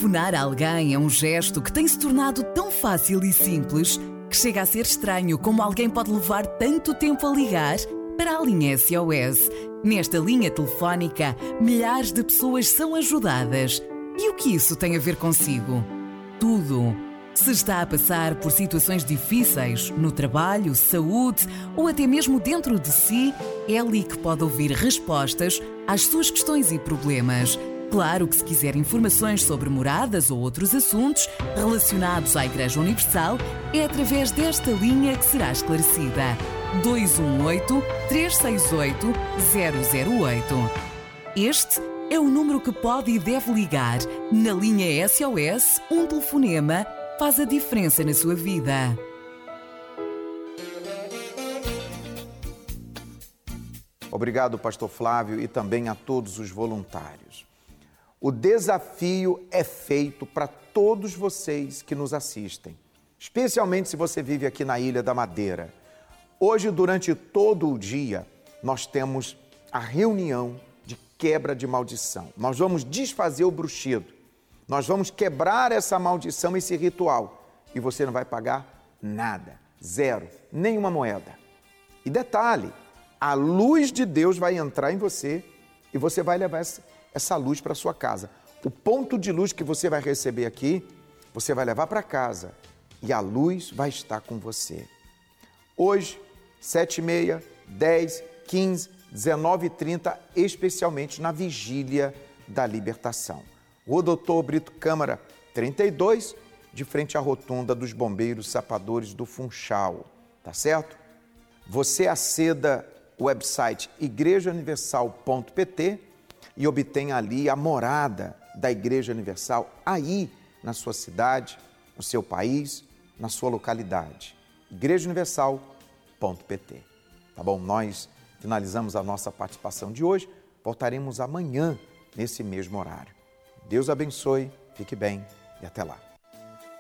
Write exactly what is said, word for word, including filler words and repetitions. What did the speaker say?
Telefonar a alguém é um gesto que tem se tornado tão fácil e simples que chega a ser estranho como alguém pode levar tanto tempo a ligar para a linha S O S. Nesta linha telefónica, milhares de pessoas são ajudadas. E o que isso tem a ver consigo? Tudo. Se está a passar por situações difíceis no trabalho, saúde ou até mesmo dentro de si, é ali que pode ouvir respostas às suas questões e problemas. Claro que se quiser informações sobre moradas ou outros assuntos relacionados à Igreja Universal, é através desta linha que será esclarecida. dois um oito, três seis oito, zero zero oito. Este é o número que pode e deve ligar. Na linha S O S, um telefonema faz a diferença na sua vida. Obrigado, pastor Flávio, e também a todos os voluntários. O desafio é feito para todos vocês que nos assistem, especialmente se você vive aqui na Ilha da Madeira. Hoje, durante todo o dia, nós temos a reunião de quebra de maldição. Nós vamos desfazer o bruxido. Nós vamos quebrar essa maldição, esse ritual. E você não vai pagar nada, zero, nenhuma moeda. E detalhe, a luz de Deus vai entrar em você e você vai levar essa, essa luz para sua casa. O ponto de luz que você vai receber aqui, você vai levar para casa e a luz vai estar com você. Hoje, sete e meia, dez, quinze, dezenove e trinta, especialmente na Vigília da Libertação. Rua Doutor Brito Câmara, trinta e dois, de frente à rotunda dos Bombeiros Sapadores do Funchal, tá certo? Você aceda o website igreja universal ponto p t e obtenha ali a morada da Igreja Universal aí na sua cidade, no seu país, na sua localidade. igreja universal ponto p t. Tá bom? Nós finalizamos a nossa participação de hoje. Voltaremos amanhã nesse mesmo horário. Deus abençoe, fique bem e até lá.